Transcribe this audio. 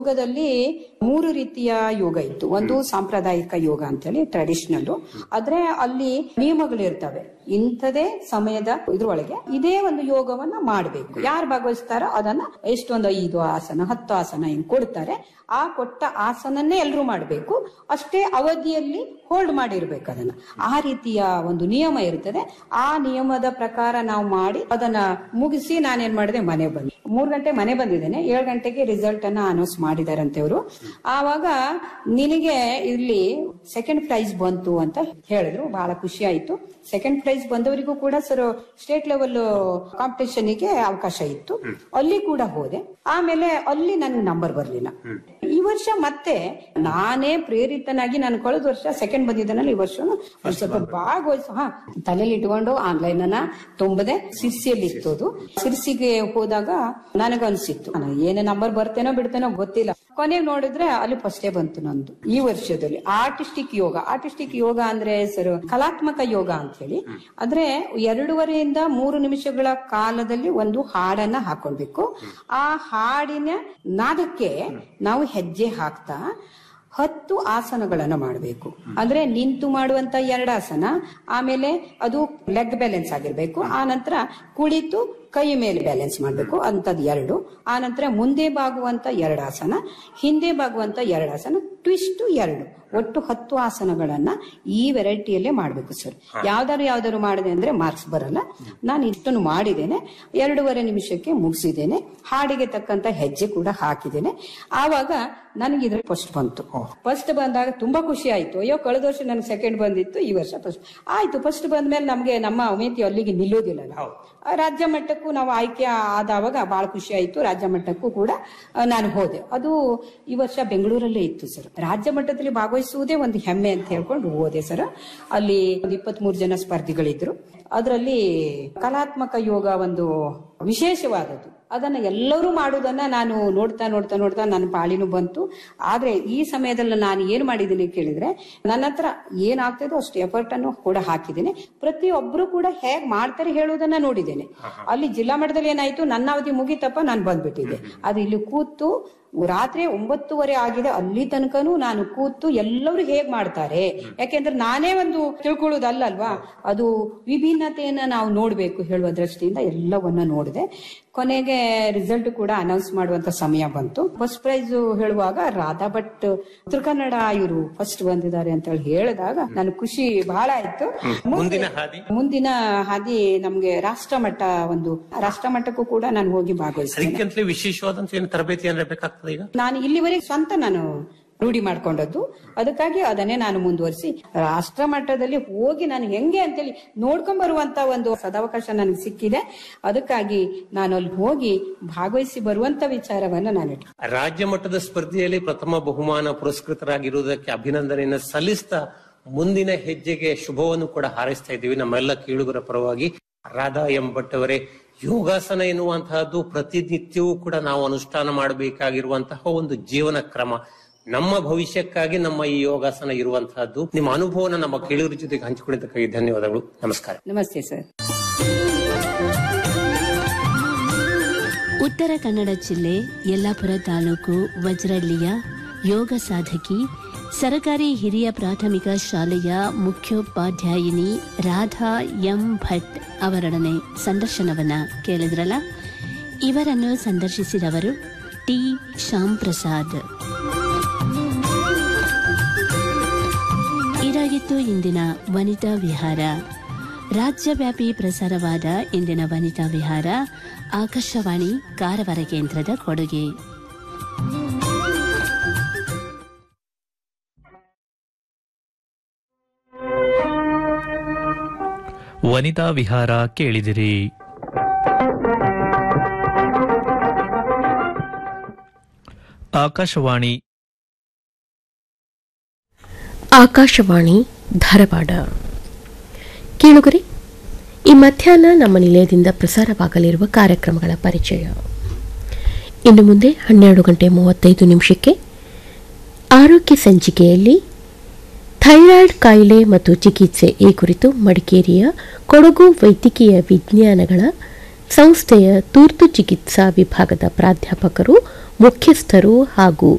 ಯೋಗದಲ್ಲಿ 3 ರೀತಿಯ ಯೋಗ ಇತ್ತು. ಒಂದು ಸಾಂಪ್ರದಾಯಿಕ ಯೋಗ ಅಂತೇಳಿ ಟ್ರೆಡಿಷನಲ್, ಆದ್ರೆ ಅಲ್ಲಿ ನಿಯಮಗಳಿರ್ತವೆ. ಇಂಥದೇ ಸಮಯದ ಇದ್ರೊಳಗೆ ಇದೇ ಒಂದು ಯೋಗವನ್ನ ಮಾಡಬೇಕು. ಯಾರು ಭಾಗವಹಿಸ್ತಾರೋ ಅದನ್ನ ಎಷ್ಟೊಂದು 5 ಆಸನ 10 ಆಸನ ಹಿಂಗ್ ಕೊಡ್ತಾರೆ. ಆ ಕೊಟ್ಟ ಆಸನನ್ನೇ ಎಲ್ರು ಮಾಡ್ಬೇಕು. ಅಷ್ಟೇ ಅವಧಿಯಲ್ಲಿ ಹೋಲ್ಡ್ ಮಾಡಿರ್ಬೇಕು ಅದನ್ನ. ಆ ರೀತಿಯ ಒಂದು ನಿಯಮ ಇರ್ತದೆ. ಆ ನಿಯಮದ ಪ್ರಕಾರ ನಾವು ಮಾಡಿ ಅದನ್ನ ಮುಗಿಸಿ ನಾನೇನ್ ಮಾಡಿದೆ, ಮನೆ ಬಂದೆ. 3 ಗಂಟೆ ಮನೆ ಬಂದಿದ್ದೇನೆ. 7 ಗಂಟೆಗೆ ರಿಸಲ್ಟ್ ಅನ್ನ ಅನೌನ್ಸ್ ಮಾಡಿದಾರಂತೆ ಅವರು. ಆವಾಗ ನಿನಗೆ ಇಲ್ಲಿ ಸೆಕೆಂಡ್ ಪ್ರೈಸ್ ಬಂತು ಅಂತ ಹೇಳಿದ್ರು. ಬಹಳ ಖುಷಿ ಆಯ್ತು. ಸೆಕೆಂಡ್ ಪ್ರೈಸ್ ಬಂದವರಿಗೂ ಕೂಡ ಸರ್ ಸ್ಟೇಟ್ ಲೆವೆಲ್ ಕಾಂಪಿಟೇಷನ್ ಗೆ ಅವಕಾಶ ಇತ್ತು. ಅಲ್ಲಿ ಕೂಡ ಹೋದೆ. ಆಮೇಲೆ ಅಲ್ಲಿ ನನ್ಗೆ ನಂಬರ್ ಬರ್ಲಿಲ್ಲ. ಈ ವರ್ಷ ಮತ್ತೆ ನಾನೇ ಪ್ರೇರಿತನಾಗಿ, ನಾನು ಕಳೆದ ವರ್ಷ ಸೆಕೆಂಡ್ ಬಂದಿದ್ದೇನಲ್ಲ, ಈ ವರ್ಷ ಸ್ವಲ್ಪ ಭಾಗವಹಿಸ ತಲೆಯಲ್ಲಿ ಇಟ್ಕೊಂಡು ಆನ್ಲೈನ್ ಅನ್ನ ತುಂಬದೆ. ಸಿರ್ಸಿಯಲ್ಲಿ ಇತ್ತು. ಸಿರ್ಸಿಗೆ ಹೋದಾಗ ನನಗನ್ಸಿತ್ತು ಏನೇ ನಂಬರ್ ಬರ್ತೇನೋ ಬಿಡ್ತೇನೋ ಗೊತ್ತಿಲ್ಲ. ಕೊನೆಗೆ ನೋಡಿದ್ರೆ ಅಲ್ಲಿ ಫಸ್ಟೇ ಬಂತು ನಂದು ಈ ವರ್ಷದಲ್ಲಿ. ಆರ್ಟಿಸ್ಟಿಕ್ ಯೋಗ ಅಂದ್ರೆ ಸರ್ ಕಲಾತ್ಮಕ ಯೋಗ ಅಂತ ಹೇಳಿ. ಅಂದ್ರೆ 2.5 to 3 ನಿಮಿಷಗಳ ಕಾಲದಲ್ಲಿ ಒಂದು ಹಾಡನ್ನ ಹಾಕೊಳ್ಬೇಕು. ಆ ಹಾಡಿನ ನಾದಕ್ಕೆ ನಾವು ಹೆಜ್ಜೆ ಹಾಕ್ತಾ 10 ಆಸನಗಳನ್ನ ಮಾಡಬೇಕು. ಅಂದ್ರೆ ನಿಂತು ಮಾಡುವಂತ 2 ಆಸನ, ಆಮೇಲೆ ಅದು ಲೆಗ್ ಬ್ಯಾಲೆನ್ಸ್ ಆಗಿರ್ಬೇಕು. ಆ ನಂತರ ಕುಳಿತು ಕೈ ಮೇಲೆ ಬ್ಯಾಲೆನ್ಸ್ ಮಾಡ್ಬೇಕು ಅಂತದ್ 2. ಆ ನಂತರ ಮುಂದೆ ಬಾಗುವಂತ 2 ಆಸನ, ಹಿಂದೆ ಬಾಗುವಂತ 2 ಆಸನ, ಟ್ವಿಸ್ಟ್ 2. ಒಟ್ಟು 10 ಆಸನಗಳನ್ನ ಈ ವೆರೈಟಿಯಲ್ಲೇ ಮಾಡ್ಬೇಕು ಸರ್. ಯಾವ್ದಾರು ಮಾಡಿದೆ ಅಂದ್ರೆ ಮಾರ್ಕ್ಸ್ ಬರಲ್ಲ. ನಾನು ಇಷ್ಟನ್ನು ಮಾಡಿದ್ದೇನೆ. 2.5 ನಿಮಿಷಕ್ಕೆ ಮುಗಿಸಿದ್ದೇನೆ. ಹಾಡಿಗೆ ತಕ್ಕಂತ ಹೆಜ್ಜೆ ಕೂಡ ಹಾಕಿದ್ದೇನೆ. ಆವಾಗ ನನಗೆ ಇದ್ರ ಫಸ್ಟ್ ಬಂತು. ಫಸ್ಟ್ ಬಂದಾಗ ತುಂಬಾ ಖುಷಿ ಆಯ್ತು. ಅಯ್ಯೋ, ಕಳೆದ ವರ್ಷ ನನಗೆ ಸೆಕೆಂಡ್ ಬಂದಿತ್ತು, ಈ ವರ್ಷ ಫಸ್ಟ್ ಆಯ್ತು. ಫಸ್ಟ್ ಬಂದ್ಮೇಲೆ ನಮ್ಗೆ ನಮ್ಮ ಅಮೇತಿ ಅಲ್ಲಿಗೆ ನಿಲ್ಲೋದಿಲ್ಲ. ರಾಜ್ಯ ಮಟ್ಟಕ್ಕೂ ನಾವು ಆಯ್ಕೆ ಆದವಾಗ ಬಹಳ ಖುಷಿ ಆಯ್ತು. ರಾಜ್ಯ ಮಟ್ಟಕ್ಕೂ ಕೂಡ ನಾನು ಹೋದೆ. ಅದು ಈ ವರ್ಷ ಬೆಂಗಳೂರಲ್ಲೇ ಇತ್ತು ಸರ್. ರಾಜ್ಯ ಮಟ್ಟದಲ್ಲಿ ಭಾಗವಹಿಸುವುದೇ ಒಂದು ಹೆಮ್ಮೆ ಅಂತ ಹೇಳ್ಕೊಂಡು ಹೋದೆ ಸರ್. ಅಲ್ಲಿ 23 ಜನ ಸ್ಪರ್ಧಿಗಳಿದ್ರು. ಅದರಲ್ಲಿ ಕಲಾತ್ಮಕ ಯೋಗ ಒಂದು ವಿಶೇಷವಾದದ್ದು. ಅದನ್ನ ಎಲ್ಲರೂ ಮಾಡುವುದನ್ನ ನಾನು ನೋಡ್ತಾ ನನ್ನ ಪಾಳಿನೂ ಬಂತು. ಆದ್ರೆ ಈ ಸಮಯದಲ್ಲಿ ನಾನು ಏನ್ ಮಾಡಿದ್ದೀನಿ ಕೇಳಿದ್ರೆ, ನನ್ನ ಹತ್ರ ಏನಾಗ್ತದೋ ಅಷ್ಟು ಎಫರ್ಟ್ ಅನ್ನು ಕೂಡ ಹಾಕಿದ್ದೇನೆ. ಪ್ರತಿಯೊಬ್ರು ಕೂಡ ಹೇಗ್ ಮಾಡ್ತಾರೆ ಹೇಳುವುದನ್ನ ನೋಡಿದ್ದೇನೆ. ಅಲ್ಲಿ ಜಿಲ್ಲಾ ಮಟ್ಟದಲ್ಲಿ ಏನಾಯ್ತು, ನನ್ನ ಅವಧಿ ಮುಗಿತಪ್ಪ, ನಾನು ಬಂದ್ಬಿಟ್ಟಿದ್ದೆ. ಅದು ಇಲ್ಲಿ ಕೂತು ರಾತ್ರಿ 9:30 ಆಗಿದೆ. ಅಲ್ಲಿ ತನಕನೂ ನಾನು ಕೂತು ಎಲ್ಲರೂ ಹೇಗ್ ಮಾಡ್ತಾರೆ, ಯಾಕೆಂದ್ರೆ ನಾನೇ ಒಂದು ತಿಳ್ಕೊಳ್ಳೋದಲ್ಲಲ್ವಾ, ಅದು ವಿಭಿನ್ನತೆಯನ್ನ ನಾವು ನೋಡ್ಬೇಕು ಹೇಳುವ ದೃಷ್ಟಿಯಿಂದ ಎಲ್ಲವನ್ನ ನೋಡಿದೆ. ಕೊನೆಗೆ ರಿಸಲ್ಟ್ ಕೂಡ ಅನೌನ್ಸ್ ಮಾಡುವಂತ ಸಮಯ ಬಂತು. ಫಸ್ಟ್ ಪ್ರೈಸ್ ಹೇಳುವಾಗ ರಾಧಾ ಭಟ್ ಉತ್ತರ ಕನ್ನಡ ಇವರು ಫಸ್ಟ್ ಬಂದಿದ್ದಾರೆ ಅಂತ ಹೇಳಿ ಹೇಳಿದಾಗ ನನ್ ಖುಷಿ ಬಹಳ ಆಯ್ತು. ಮುಂದಿನ ಹಾದಿ ನಮ್ಗೆ ರಾಷ್ಟ್ರ ಮಟ್ಟಕ್ಕೂ ಕೂಡ ನಾನು ಹೋಗಿ ಭಾಗವಹಿಸಿದೆ. ವಿಶೇಷವಾದಂತ ತರಬೇತಿ ಬೇಕಾಗ್ತದೆ. ನಾನು ಇಲ್ಲಿವರೆಗೆ ಸ್ವಂತ ನಾನು ರೂಢಿ ಮಾಡ್ಕೊಂಡದ್ದು. ಅದಕ್ಕಾಗಿ ಅದನ್ನೇ ನಾನು ಮುಂದುವರಿಸಿ ರಾಷ್ಟ್ರ ಮಟ್ಟದಲ್ಲಿ ಹೋಗಿ ನಾನು ಹೆಂಗೆ ಅಂತೇಳಿ ನೋಡ್ಕೊಂಡ್ ಬರುವಂತ ಒಂದು ಸದಾವಕಾಶ ನನಗೆ ಸಿಕ್ಕಿದೆ. ಅದಕ್ಕಾಗಿ ನಾನು ಅಲ್ಲಿ ಹೋಗಿ ಭಾಗವಹಿಸಿ ಬರುವಂತ ವಿಚಾರವನ್ನ ನಾನು ರಾಜ್ಯ ಮಟ್ಟದ ಸ್ಪರ್ಧೆಯಲ್ಲಿ ಪ್ರಥಮ ಬಹುಮಾನ ಪುರಸ್ಕೃತರಾಗಿರುವುದಕ್ಕೆ ಅಭಿನಂದನೆಯನ್ನು ಸಲ್ಲಿಸ್ತಾ ಮುಂದಿನ ಹೆಜ್ಜೆಗೆ ಶುಭವನ್ನು ಕೂಡ ಹಾರೈಸ್ತಾ ಇದ್ದೀವಿ ನಮ್ಮೆಲ್ಲ ಕೇಳುಗರ ಪರವಾಗಿ. ರಾಧಾ ಎಂ ಭಟ್ ಅವರೇ, ಯೋಗಾಸನ ಎನ್ನುವಂತಹದ್ದು ಪ್ರತಿನಿತ್ಯವೂ ಕೂಡ ನಾವು ಅನುಷ್ಠಾನ ಮಾಡಬೇಕಾಗಿರುವಂತಹ ಒಂದು ಜೀವನ ಕ್ರಮ. ನಮ್ಮ ಭವಿಷ್ಯಕ್ಕಾಗಿ ನಮ್ಮ ಈ ಯೋಗಾಸನ ಇರುವಂತಹದ್ದು. ನಿಮ್ಮ ಅನುಭವನ ನಮ್ಮ ಕೇಳುಗರ ಜೊತೆಗೆ ಹಂಚಿಕೊಂಡಿದ್ದಕ್ಕಾಗಿ ಧನ್ಯವಾದಗಳು. ನಮಸ್ಕಾರ. ನಮಸ್ತೆ ಸರ್. ಉತ್ತರ ಕನ್ನಡ ಜಿಲ್ಲೆ ಯಲ್ಲಾಪುರ ತಾಲೂಕು ವಜ್ರಳ್ಳಿಯ ಯೋಗ ಸಾಧಕಿ, ಸರಕಾರಿ ಹಿರಿಯ ಪ್ರಾಥಮಿಕ ಶಾಲೆಯ ಮುಖ್ಯೋಪಾಧ್ಯಾಯಿನಿ ರಾಧಾ ಎಂ ಭಟ್ ಅವರೊಡನೆ ಸಂದರ್ಶನವನ್ನ ಕೇಳಿದ್ರಲ್ಲ. ಇವರನ್ನು ಸಂದರ್ಶಿಸಿದವರು ಟಿ ಶ್ಯಾಮ್ ಪ್ರಸಾದ್. ಇದಾಗಿತ್ತು ಇಂದಿನ ವನಿತಾ ವಿಹಾರ. ರಾಜ್ಯವ್ಯಾಪಿ ಪ್ರಸಾರವಾದ ಇಂದಿನ ವನಿತಾ ವಿಹಾರ ಆಕಾಶವಾಣಿ ಕಾರವಾರ ಕೇಂದ್ರದ ಕೊಡುಗೆ. ವನಿತಾ ವಿಹಾರ ಕೇಳಿದಿರಿ. ಆಕಾಶವಾಣಿ ಧಾರವಾಡ. ಕೇಳುಗರೆ, ಈ ಮಧ್ಯಾಹ್ನ ನಮ್ಮ ನಿಲಯದಿಂದ ಪ್ರಸಾರವಾಗಲಿರುವ ಕಾರ್ಯಕ್ರಮಗಳ ಪರಿಚಯ. ಇನ್ನು ಮುಂದೆ 12:35 ಆರೋಗ್ಯ ಸಂಚಿಕೆಯಲ್ಲಿ ಥೈರಾಯ್ಡ್ ಕಾಯಿಲೆ ಮತ್ತು ಚಿಕಿತ್ಸೆ ಈ ಕುರಿತು ಮಡಿಕೇರಿಯ ಕೊಡಗು ವೈದ್ಯಕೀಯ ವಿಜ್ಞಾನಗಳ ಸಂಸ್ಥೆಯ ತುರ್ತು ಚಿಕಿತ್ಸಾ ವಿಭಾಗದ ಪ್ರಾಧ್ಯಾಪಕರು ಮುಖ್ಯಸ್ಥರು ಹಾಗೂ